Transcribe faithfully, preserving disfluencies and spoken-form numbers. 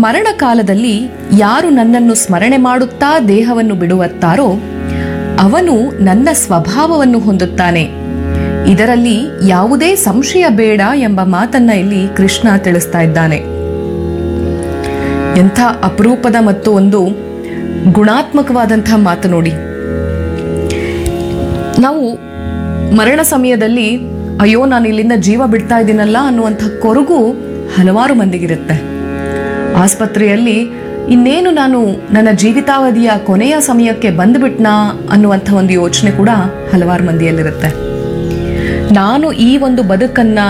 ಮರಣ ಕಾಲದಲ್ಲಿ ಯಾರು ನನ್ನನ್ನು ಸ್ಮರಣೆ ಮಾಡುತ್ತಾ ದೇಹವನ್ನು ಬಿಡುವತ್ತಾರೋ ಅವನು ನನ್ನ ಸ್ವಭಾವವನ್ನು ಹೊಂದುತ್ತಾನೆ. ಇದರಲ್ಲಿ ಯಾವುದೇ ಸಂಶಯ ಬೇಡ ಎಂಬ ಮಾತನ್ನ ಇಲ್ಲಿ ಕೃಷ್ಣ ತಿಳಿಸ್ತಾ ಇದ್ದಾನೆ. ಎಂಥ ಅಪರೂಪದ ಮತ್ತು ಒಂದು ಗುಣಾತ್ಮಕವಾದಂತಹ ಮಾತು ನೋಡಿ. ನಾವು ಮರಣ ಸಮಯದಲ್ಲಿ ಅಯ್ಯೋ ನಾನು ಇಲ್ಲಿಂದ ಜೀವ ಬಿಡ್ತಾ ಇದ್ದೀನಲ್ಲ ಅನ್ನುವಂಥ ಕೊರಗು ಹಲವಾರು ಮಂದಿಗಿರುತ್ತೆ. ಆಸ್ಪತ್ರೆಯಲ್ಲಿ ಇನ್ನೇನು ನಾನು ನನ್ನ ಜೀವಿತಾವಧಿಯ ಕೊನೆಯ ಸಮಯಕ್ಕೆ ಬಂದುಬಿಟ್ನಾ ಅನ್ನುವಂಥ ಒಂದು ಯೋಚನೆ ಕೂಡ ಹಲವಾರು ಮಂದಿಯಲ್ಲಿರುತ್ತೆ. ನಾನು ಈ ಒಂದು ಬದುಕನ್ನ